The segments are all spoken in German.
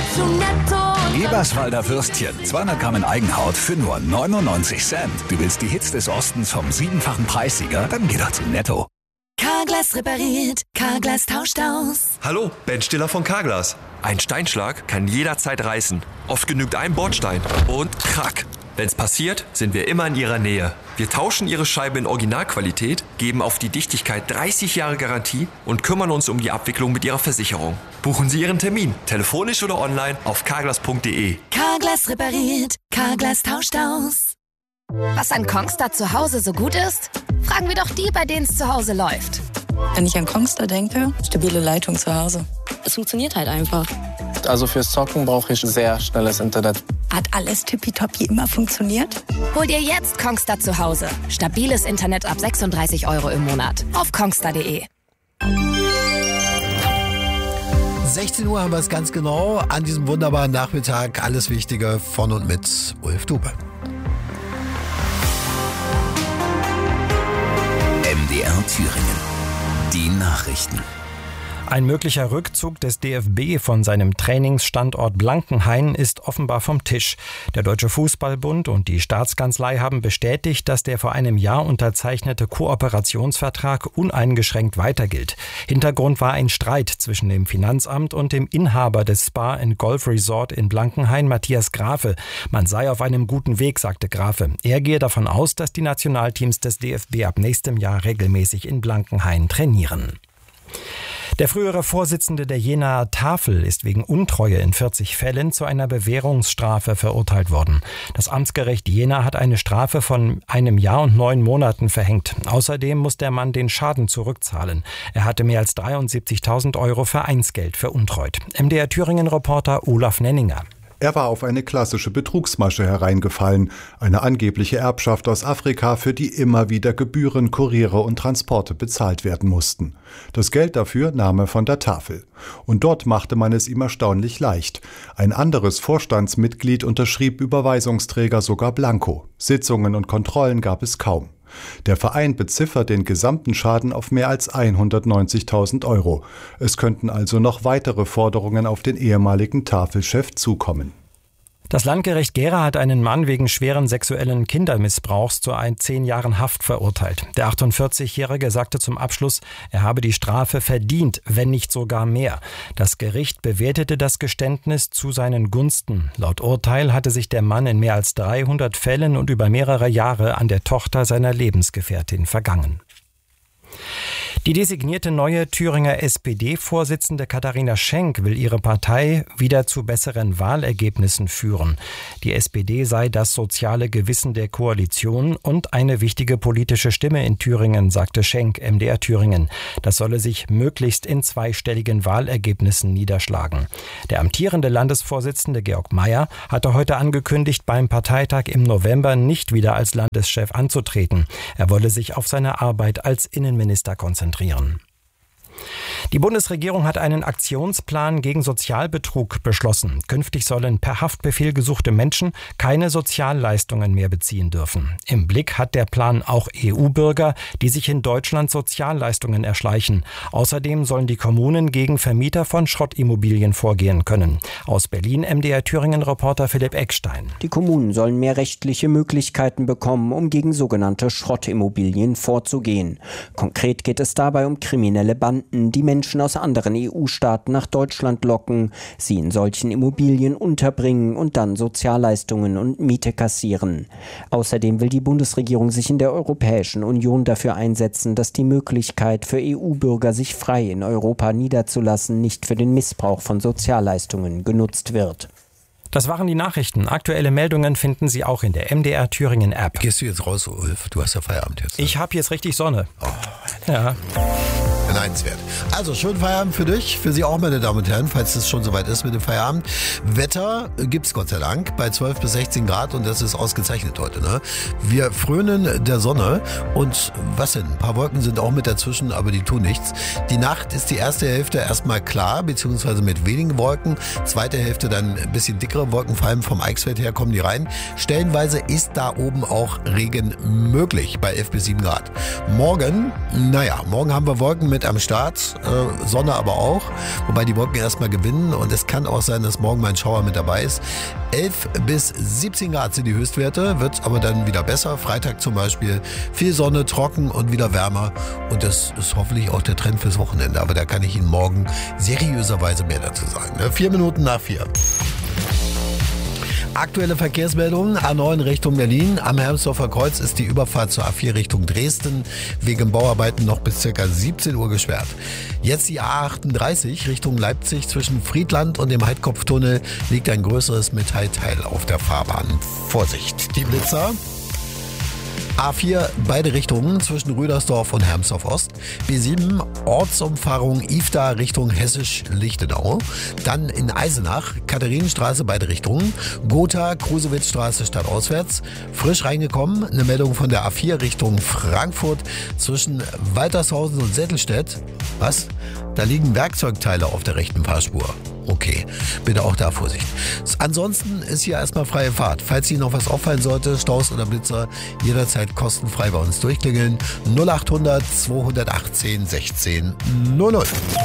zu Netto. Eberswalder Würstchen, 200 Gramm in Eigenhaut für nur 99 Cent. Du willst die Hits des Ostens vom 7-fachen Preissieger? Dann geh doch zu Netto. Carglass repariert, Carglass tauscht aus. Hallo, Ben Stiller von Carglass. Ein Steinschlag kann jederzeit reißen. Oft genügt ein Bordstein und krack. Wenn's passiert, sind wir immer in Ihrer Nähe. Wir tauschen Ihre Scheibe in Originalqualität, geben auf die Dichtigkeit 30 Jahre Garantie und kümmern uns um die Abwicklung mit Ihrer Versicherung. Buchen Sie Ihren Termin, telefonisch oder online auf carglass.de. Carglass repariert, Carglass tauscht aus. Was an Kongstar zu Hause so gut ist? Fragen wir doch die, bei denen es zu Hause läuft. Wenn ich an Kongstar denke, stabile Leitung zu Hause. Es funktioniert halt einfach. Also fürs Zocken brauche ich sehr schnelles Internet. Hat alles tippitoppi immer funktioniert? Hol dir jetzt Kongstar zu Hause. Stabiles Internet ab 36 € im Monat. Auf kongstar.de. 16 Uhr haben wir es ganz genau. An diesem wunderbaren Nachmittag alles Wichtige von und mit Ulf Dube. MDR Thüringen. Die Nachrichten. Ein möglicher Rückzug des DFB von seinem Trainingsstandort Blankenhain ist offenbar vom Tisch. Der Deutsche Fußballbund und die Staatskanzlei haben bestätigt, dass der vor einem Jahr unterzeichnete Kooperationsvertrag uneingeschränkt weiter gilt. Hintergrund war ein Streit zwischen dem Finanzamt und dem Inhaber des Spa & Golf Resort in Blankenhain, Matthias Grafe. Man sei auf einem guten Weg, sagte Grafe. Er gehe davon aus, dass die Nationalteams des DFB ab nächstem Jahr regelmäßig in Blankenhain trainieren. Der frühere Vorsitzende der Jenaer Tafel ist wegen Untreue in 40 Fällen zu einer Bewährungsstrafe verurteilt worden. Das Amtsgericht Jena hat eine Strafe von 1 Jahr und 9 Monaten verhängt. Außerdem muss der Mann den Schaden zurückzahlen. Er hatte mehr als 73.000 € Vereinsgeld veruntreut. MDR Thüringen-Reporter Olaf Nenninger. Er war auf eine klassische Betrugsmasche hereingefallen, eine angebliche Erbschaft aus Afrika, für die immer wieder Gebühren, Kuriere und Transporte bezahlt werden mussten. Das Geld dafür nahm er von der Tafel. Und dort machte man es ihm erstaunlich leicht. Ein anderes Vorstandsmitglied unterschrieb Überweisungsträger sogar blanko. Sitzungen und Kontrollen gab es kaum. Der Verein beziffert den gesamten Schaden auf mehr als 190.000 €. Es könnten also noch weitere Forderungen auf den ehemaligen Tafelchef zukommen. Das Landgericht Gera hat einen Mann wegen schweren sexuellen Kindermissbrauchs zu 10 Jahren Haft verurteilt. Der 48-Jährige sagte zum Abschluss, er habe die Strafe verdient, wenn nicht sogar mehr. Das Gericht bewertete das Geständnis zu seinen Gunsten. Laut Urteil hatte sich der Mann in mehr als 300 Fällen und über mehrere Jahre an der Tochter seiner Lebensgefährtin vergangen. Die designierte neue Thüringer SPD-Vorsitzende Katharina Schenk will ihre Partei wieder zu besseren Wahlergebnissen führen. Die SPD sei das soziale Gewissen der Koalition und eine wichtige politische Stimme in Thüringen, sagte Schenk MDR Thüringen. Das solle sich möglichst in zweistelligen Wahlergebnissen niederschlagen. Der amtierende Landesvorsitzende Georg Mayer hatte heute angekündigt, beim Parteitag im November nicht wieder als Landeschef anzutreten. Er wolle sich auf seine Arbeit als Innenminister konzentrieren. Die Bundesregierung hat einen Aktionsplan gegen Sozialbetrug beschlossen. Künftig sollen per Haftbefehl gesuchte Menschen keine Sozialleistungen mehr beziehen dürfen. Im Blick hat der Plan auch EU-Bürger, die sich in Deutschland Sozialleistungen erschleichen. Außerdem sollen die Kommunen gegen Vermieter von Schrottimmobilien vorgehen können. Aus Berlin MDR Thüringen-Reporter Philipp Eckstein. Die Kommunen sollen mehr rechtliche Möglichkeiten bekommen, um gegen sogenannte Schrottimmobilien vorzugehen. Konkret geht es dabei um kriminelle Banden, die Menschen aus anderen EU-Staaten nach Deutschland locken, sie in solchen Immobilien unterbringen und dann Sozialleistungen und Miete kassieren. Außerdem will die Bundesregierung sich in der Europäischen Union dafür einsetzen, dass die Möglichkeit für EU-Bürger, sich frei in Europa niederzulassen, nicht für den Missbrauch von Sozialleistungen genutzt wird. Das waren die Nachrichten. Aktuelle Meldungen finden Sie auch in der MDR Thüringen App. Gehst du jetzt raus, Ulf? Du hast ja Feierabend jetzt. Ne? Ich habe jetzt richtig Sonne. Oh, ja. Beneidenswert. Also schönen Feierabend für dich, für Sie auch, meine Damen und Herren, falls es schon soweit ist mit dem Feierabend. Wetter gibt's Gott sei Dank bei 12 bis 16 Grad und das ist ausgezeichnet heute. Ne? Wir frönen der Sonne und was denn? Ein paar Wolken sind auch mit dazwischen, aber die tun nichts. Die Nacht ist die erste Hälfte erstmal klar, beziehungsweise mit wenigen Wolken. Zweite Hälfte dann ein bisschen dickere Wolken, vor allem vom Eichsfeld her kommen die rein. Stellenweise ist da oben auch Regen möglich bei 11 bis 7 Grad. Morgen haben wir Wolken mit mit am Start, Sonne aber auch, wobei die Wolken erstmal gewinnen und es kann auch sein, dass morgen mein Schauer mit dabei ist. 11 bis 17 Grad sind die Höchstwerte, wird aber dann wieder besser. Freitag zum Beispiel viel Sonne, trocken und wieder wärmer und das ist hoffentlich auch der Trend fürs Wochenende, aber da kann ich Ihnen morgen seriöserweise mehr dazu sagen. 4 Minuten nach 4. Aktuelle Verkehrsmeldungen, A9 Richtung Berlin. Am Hermsdorfer Kreuz ist die Überfahrt zur A4 Richtung Dresden wegen Bauarbeiten noch bis ca. 17 Uhr gesperrt. Jetzt die A38 Richtung Leipzig. Zwischen Friedland und dem Heidkopftunnel liegt ein größeres Metallteil auf der Fahrbahn. Vorsicht, die Blitzer. A4 beide Richtungen zwischen Rüdersdorf und Hermsdorf Ost. B7 Ortsumfahrung Ifda Richtung Hessisch-Lichtenau. Dann in Eisenach Katharinenstraße beide Richtungen. Gotha Krusewitzstraße stadtauswärts. Frisch reingekommen eine Meldung von der A4 Richtung Frankfurt zwischen Waltershausen und Settelstedt. Was? Da liegen Werkzeugteile auf der rechten Fahrspur. Okay, bitte auch da Vorsicht. Ansonsten ist hier erstmal freie Fahrt. Falls Ihnen noch was auffallen sollte, Staus oder Blitzer, jederzeit kostenfrei bei uns durchklingeln. 0800 218 16 00.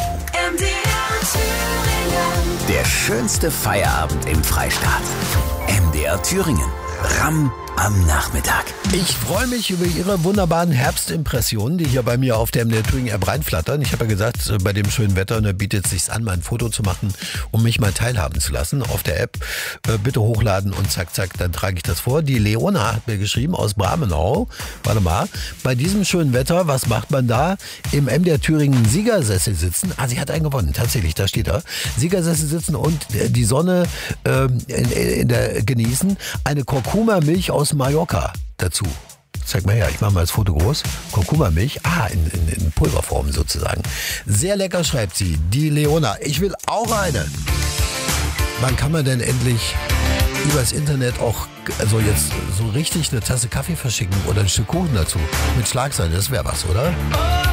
Der schönste Feierabend im Freistaat. MDR Thüringen. Ramm am Nachmittag. Ich freue mich über Ihre wunderbaren Herbstimpressionen, die hier bei mir auf der MDR Thüringen App reinflattern. Ich habe ja gesagt, bei dem schönen Wetter bietet es sich an, mal ein Foto zu machen, um mich mal teilhaben zu lassen auf der App. Bitte hochladen und zack, zack, dann trage ich das vor. Die Leona hat mir geschrieben aus Bramenau. Warte mal, bei diesem schönen Wetter, was macht man da? Im MDR Thüringen Siegersessel sitzen. Ah, sie hat einen gewonnen, tatsächlich, da steht er. Siegersessel sitzen und die Sonne genießen. Eine Kurkuma-Milch aus Mallorca dazu. Zeig mal her, ich mache mal das Foto groß. Kurkuma-Milch, in Pulverform sozusagen. Sehr lecker, schreibt sie, die Leona. Ich will auch eine. Wann kann man denn endlich übers Internet auch also jetzt so richtig eine Tasse Kaffee verschicken oder ein Stück Kuchen dazu? Mit Schlagseite, das wäre was, oder?